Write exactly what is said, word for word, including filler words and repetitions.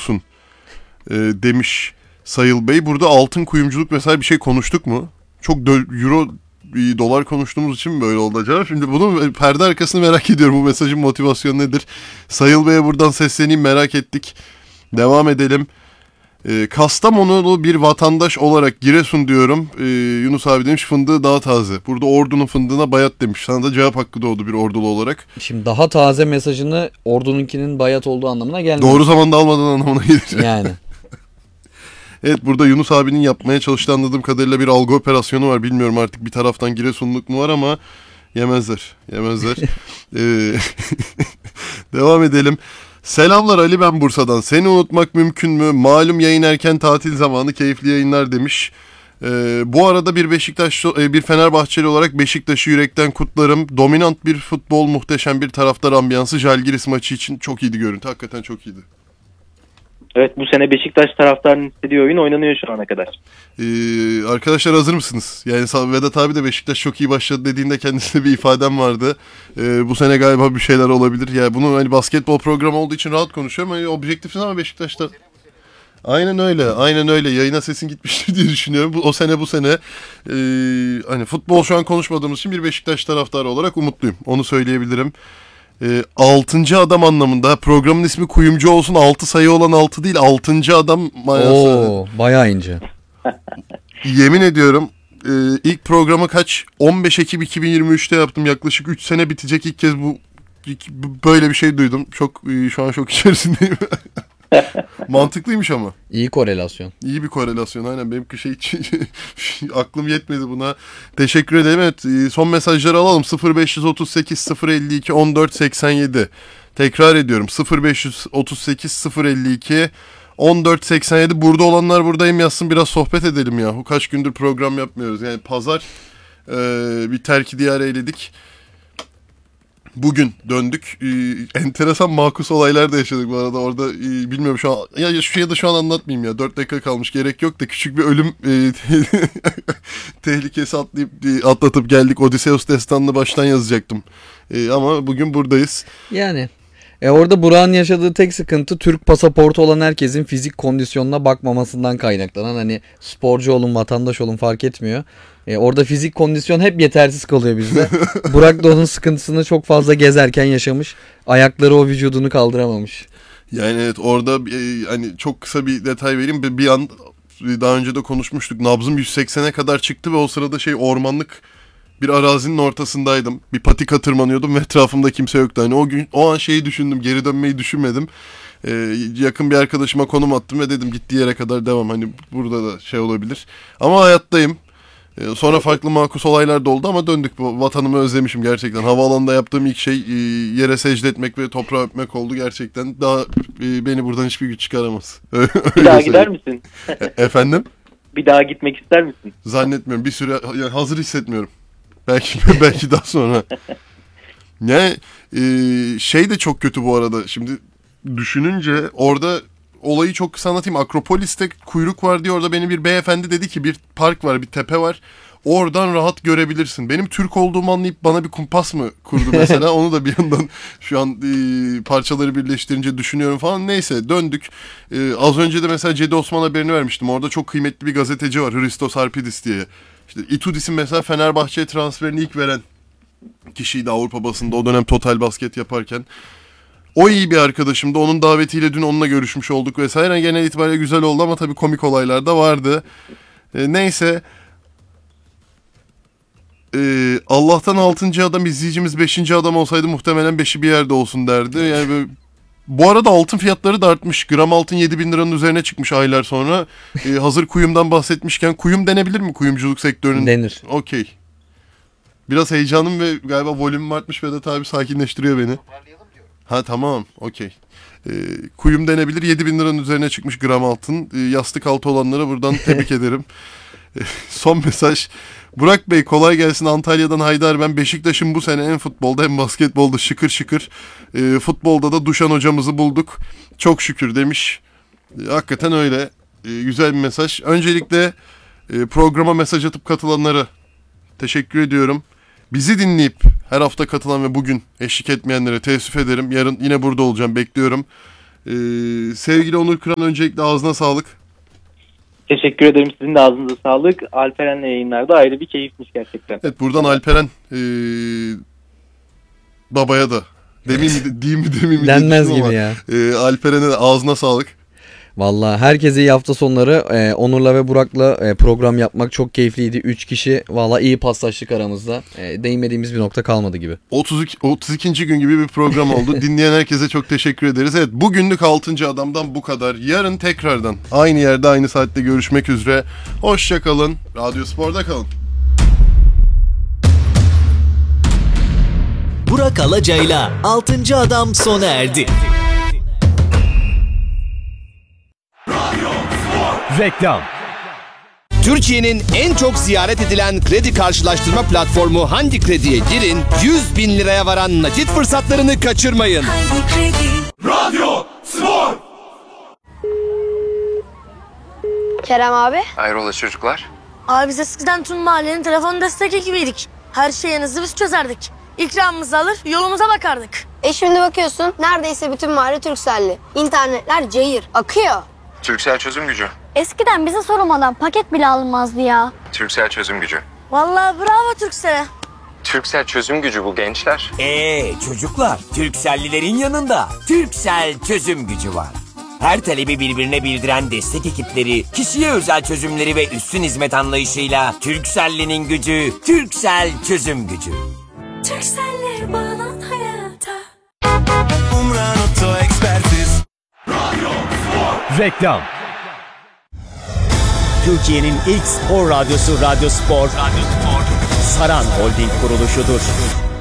olsun e, demiş Sayıl Bey. Burada altın kuyumculuk vesaire bir şey konuştuk mu? Çok do- euro, dolar konuştuğumuz için mi böyle oldu acaba? Şimdi bunu perde arkasını merak ediyorum. Bu mesajın motivasyonu nedir? Sayıl Bey'e buradan sesleneyim, merak ettik. Devam edelim. E, Kastamonulu bir vatandaş olarak Giresun diyorum. E, Yunus abi demiş fındığı daha taze. Burada Ordu'nun fındığına bayat demiş. Sana da cevap hakkı doğdu bir Ordulu olarak. Şimdi daha taze mesajını Ordu'nunkinin bayat olduğu anlamına gelmiyor. Doğru zamanda almadan anlamına gelir. Yani. Evet, burada Yunus abinin yapmaya çalıştığı anladığım kadarıyla bir algı operasyonu var. Bilmiyorum artık bir taraftan Giresunluk mu var ama yemezler. Yemezler. ee, devam edelim. Selamlar Ali, ben Bursa'dan. Seni unutmak mümkün mü? Malum yayın erken, tatil zamanı, keyifli yayınlar demiş. Ee, bu arada bir Beşiktaş, bir Fenerbahçeli olarak Beşiktaş'ı yürekten kutlarım. Dominant bir futbol, muhteşem bir taraftar ambiyansı. Žalgiris maçı için çok iyiydi görüntü. Hakikaten çok iyiydi. Evet, bu sene Beşiktaş taraftarının istediği oyun oynanıyor şu ana kadar. Ee, arkadaşlar hazır mısınız? Yani Vedat abi de Beşiktaş çok iyi başladı dediğinde kendisine bir ifadem vardı. Ee, bu sene galiba bir şeyler olabilir. Yani bunu hani basketbol programı olduğu için rahat konuşuyorum. Hani objektifsin ama Beşiktaş'ta... Aynen öyle, aynen öyle. Yayına sesin gitmiştir diye düşünüyorum. Bu, o sene bu sene e, hani futbol şu an konuşmadığımız için bir Beşiktaş taraftarı olarak umutluyum. Onu söyleyebilirim. E, altıncı adam anlamında. Programın ismi kuyumcu olsun. Altı sayı olan altı değil. Altıncı adam manası. Oo, bayağı ince. Yemin ediyorum e, ilk programı kaç? on beş Ekim iki bin yirmi üçte yaptım. Yaklaşık üç sene bitecek ilk kez bu böyle bir şey duydum. Çok e, şu an şok içerisindeyim. Mantıklıymış ama. İyi korelasyon. İyi bir korelasyon, aynen. Benimki şey aklım yetmedi buna. Teşekkür ederim. Evet, son mesajları alalım. sıfır beş otuz sekiz sıfır elli iki on dört seksen yedi. Tekrar ediyorum. sıfır beş otuz sekiz sıfır elli iki on dört seksen yedi. Burada olanlar buradayım yazsın, biraz sohbet edelim ya. Kaç gündür program yapmıyoruz. Yani pazar e, bir terki diyar eyledik. Bugün döndük. Ee, enteresan makus olaylar da yaşadık bu arada. Orada e, bilmiyorum şu an. Ya şu ya da şu an anlatmayayım ya. dört dakika kalmış, gerek yok da küçük bir ölüm e, tehlikesi atlayıp e, atlatıp geldik. Odysseus destanını baştan yazacaktım. E, ama bugün buradayız. Yani e orada Burak'ın yaşadığı tek sıkıntı Türk pasaportu olan herkesin fizik kondisyonuna bakmamasından kaynaklanan, hani sporcu olun vatandaş olun fark etmiyor. E orada fizik kondisyon hep yetersiz kalıyor bizde. Burak da onun sıkıntısını çok fazla gezerken yaşamış. Ayakları o vücudunu kaldıramamış. Yani evet, orada e, hani çok kısa bir detay vereyim. Bir, bir an daha önce de konuşmuştuk. Nabzım yüz seksene kadar çıktı ve o sırada şey ormanlık bir arazinin ortasındaydım. Bir patika tırmanıyordum ve etrafımda kimse yoktu. Hani o gün o an şeyi düşündüm. Geri dönmeyi düşünmedim. Ee, yakın bir arkadaşıma konum attım ve dedim gittiği yere kadar devam. Hani burada da şey olabilir. Ama hayattayım. Ee, sonra farklı makus olaylar da oldu ama döndük. Vatanımı özlemişim gerçekten. Havaalanında yaptığım ilk şey e, yere secde etmek ve toprağı öpmek oldu gerçekten. Daha e, beni buradan hiçbir güç çıkaramaz. Bir daha gider misin? E, efendim? Bir daha gitmek ister misin? Zannetmiyorum. Bir süre yani hazır hissetmiyorum. Belki belki daha sonra. Yani e, şey de çok kötü bu arada. Şimdi düşününce orada olayı çok kısa anlatayım. Akropolis'te kuyruk var diye orada beni bir beyefendi dedi ki bir park var, bir tepe var. Oradan rahat görebilirsin. Benim Türk olduğumu anlayıp bana bir kumpas mı kurdu mesela? Onu da bir yandan şu an e, parçaları birleştirince düşünüyorum falan. Neyse döndük. E, az önce de mesela Cedi Osman haberini vermiştim. Orada çok kıymetli bir gazeteci var. Hristos Harpidis diye. İşte Itudis'in mesela Fenerbahçe'ye transferini ilk veren kişiydi Avrupa basında. O dönem Total Basket yaparken. O iyi bir arkadaşımdı. Onun davetiyle dün onunla görüşmüş olduk vesaire. Genel itibariyle güzel oldu ama tabii komik olaylar da vardı. E, neyse. Ee, Allah'tan altıncı adam, izleyicimiz beşinci adam olsaydı muhtemelen beşi bir yerde olsun derdi. Yani böyle, bu arada altın fiyatları da artmış. Gram altın yedi bin liranın üzerine çıkmış aylar sonra. Ee, hazır kuyumdan bahsetmişken, kuyum denebilir mi kuyumculuk sektörünün? Denir. Okey. Biraz heyecanım ve galiba volümüm artmış. Vedat abi sakinleştiriyor beni. Ha tamam, okey. Ee, kuyum denebilir, yedi bin liranın üzerine çıkmış gram altın. Ee, yastık altı olanlara buradan tebrik ederim. Ee, son mesaj. Burak Bey kolay gelsin, Antalya'dan Haydar ben. Beşiktaş'ın bu sene hem futbolda hem basketbolda şıkır şıkır. E, futbolda da Duşan hocamızı bulduk. Çok şükür demiş. E, hakikaten öyle. E, güzel bir mesaj. Öncelikle e, programa mesaj atıp katılanlara teşekkür ediyorum. Bizi dinleyip her hafta katılan ve bugün eşlik etmeyenlere teessüf ederim. Yarın yine burada olacağım, bekliyorum. Ee, sevgili Onur Kıran, öncelikle ağzına sağlık. Teşekkür ederim. Sizin de ağzınıza sağlık. Alperen'le yayınlarda ayrı bir keyifmiş gerçekten. Evet, buradan Alperen ee, babaya da demin mi diyeyim mi demin mi Denmez demiştim gibi ama, ya. ee, Alperen'e de ağzına sağlık. Vallahi herkese iyi hafta sonları. Ee, Onur'la ve Burak'la e, program yapmak çok keyifliydi. Üç kişi valla iyi paslaştık aramızda. E, değinmediğimiz bir nokta kalmadı gibi. otuz iki, otuz ikinci gün gibi bir program oldu. Dinleyen herkese çok teşekkür ederiz. Evet, bugünlük altıncı adamdan bu kadar. Yarın tekrardan aynı yerde aynı saatte görüşmek üzere. Hoşça kalın. Radyo Spor'da kalın. Burak Alacay'la altıncı adam sona erdi. Reklam. Türkiye'nin en çok ziyaret edilen kredi karşılaştırma platformu Hangi Kredi'ye girin, yüz bin liraya varan nakit fırsatlarını kaçırmayın. Radyo Spor. Kerem abi. Hayrola çocuklar? Abi biz eskiden tüm mahallenin telefon destek ekibiydik. Her şeyi hızlı biz çözerdik. İkramımızı alır yolumuza bakardık. E şimdi bakıyorsun neredeyse bütün mahalle Turkcell'li. İnternetler cayır, akıyor. Turkcell çözüm gücü. Eskiden bize sorulmadan paket bile alınmazdı ya. Turkcell çözüm gücü. Vallahi bravo Türksel'e. Turkcell çözüm gücü bu gençler. Eee çocuklar, Turkcell'lilerin yanında Turkcell çözüm gücü var. Her talebi birbirine bildiren destek ekipleri, kişiye özel çözümleri ve üstün hizmet anlayışıyla Turkcell'linin gücü, Turkcell çözüm gücü. Türksel'le bağlan hayata. Umran Oto Ekspertiz. Radyo Spor. Reklam. Türkiye'nin ilk spor radyosu Radyo Spor, Radyo Spor. Saran Holding kuruluşudur.